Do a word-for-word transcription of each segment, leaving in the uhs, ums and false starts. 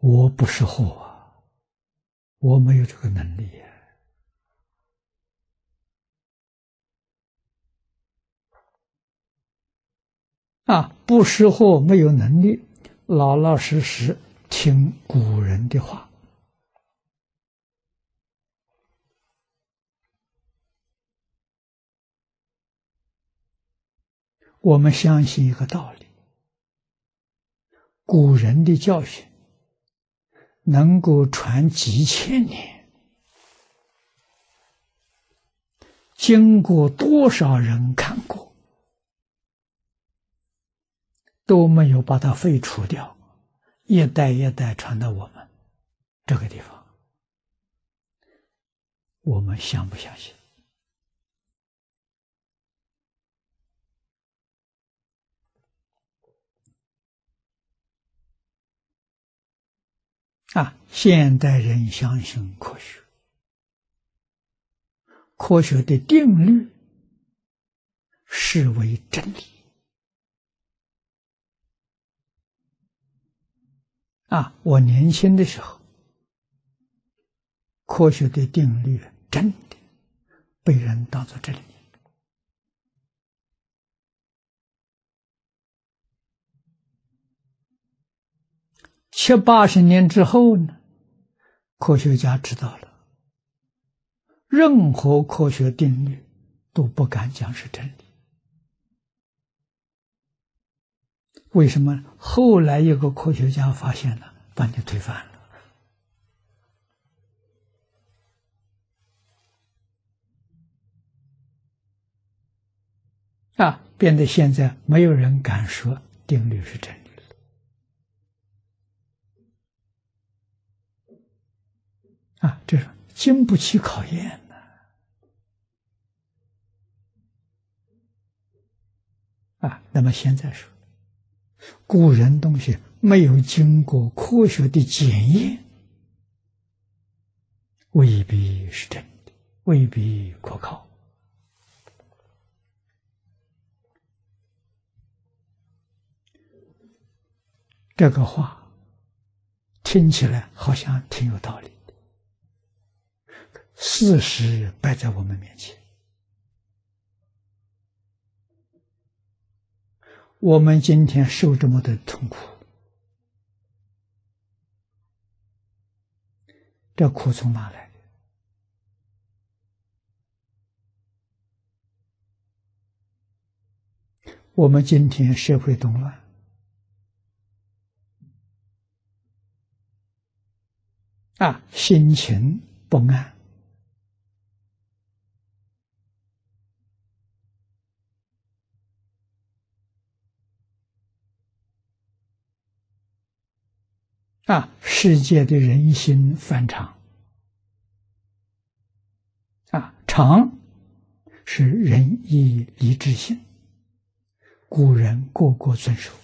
我不识货啊，我没有这个能力啊。啊，不识货，没有能力，老老实实听古人的话。我们相信一个道理，古人的教训能够传几千年，经过多少人看过，都没有把它废除掉，一代一代传到我们这个地方，我们相不相信？啊，现代人相信科学，科学的定律视为真理。啊，我年轻的时候，科学的定律真的被人当作真理。七八十年之后呢，科学家知道了，任何科学定律都不敢讲是真理。为什么？后来有个科学家发现了，把你推翻了。啊，变得现在没有人敢说定律是真理了。啊，这是经不起考验的。啊，那么现在说，古人东西没有经过科学的检验，未必是真的，未必可靠。这个话听起来好像挺有道理的，事实摆在我们面前，我们今天受这么多痛苦，这苦从哪来的？我们今天社会动乱，啊，心情不安，啊，世界的人心反常，啊，常是仁义礼智信，古人个个遵守，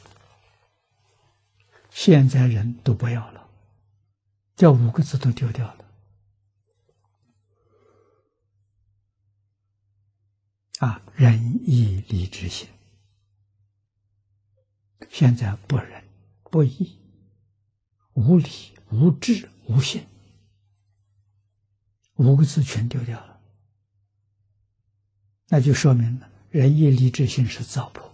现在人都不要了，这五个字都丢掉了。啊，仁义礼智信，现在不仁不义，无理无智无信，五个字全丢掉了，那就说明了仁义礼智信是糟粕，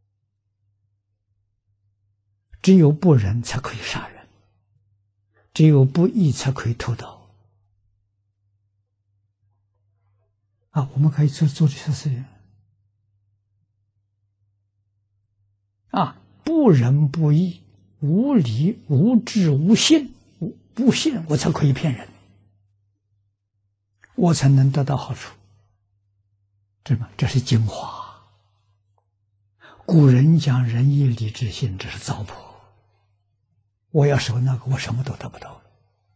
只有不仁才可以杀人，只有不义才可以偷盗。啊，我们可以做做这些事情。啊，不仁不义，无理无智无信，不信我才可以骗人，我才能得到好处。这么，这是精华。古人讲仁义礼智信，这是糟粕。我要守那个，我什么都得不到了。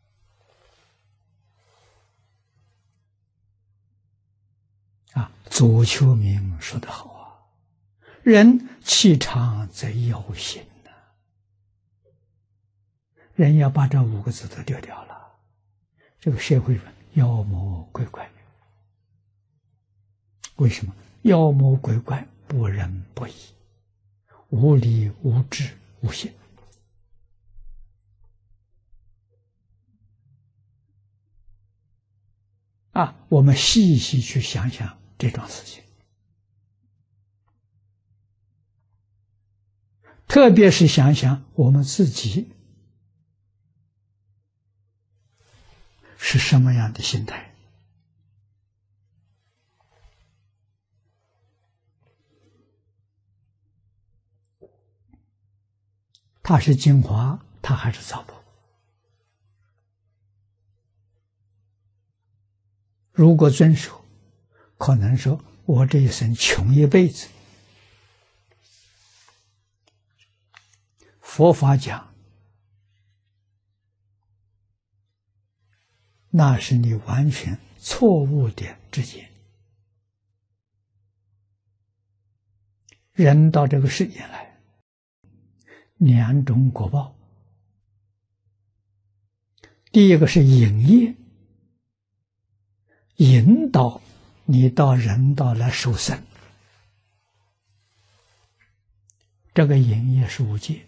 啊，左丘明说得好啊，人气长则妖心呐、啊。人要把这五个字都丢掉了，这个社会妖魔鬼怪。为什么？妖魔鬼怪不仁不义，无理无智无信。 啊，我们细细去想想这桩事情，特别是想想我们自己是什么样的心态。它是精华，它还是糟粕？如果遵守，可能说我这一生穷一辈子。佛法讲，那是你完全错误的知见。人到这个世界来，两种果报。第一个是引业，引导你到人道来受生，这个引业是无界。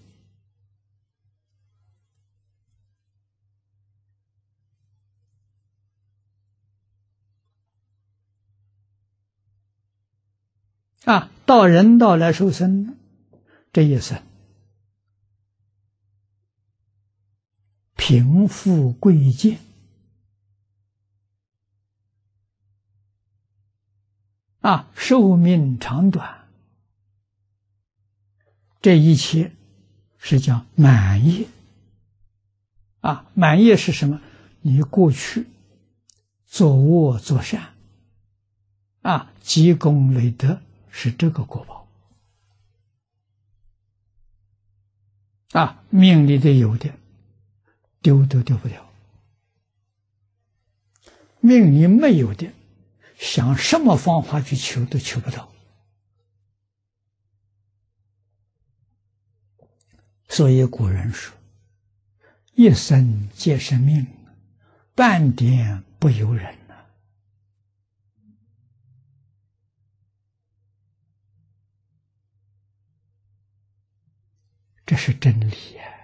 啊，到人道来受生，这一生贫富贵贱啊，寿命长短，这一切是叫满业啊。满业是什么？你过去做恶做善啊，积功累德，是这个果报啊。命里的有的丢都丢不掉，命里没有的，想什么方法去求都求不到。所以古人说，一生皆是命，半点不由人啊。这是真理啊。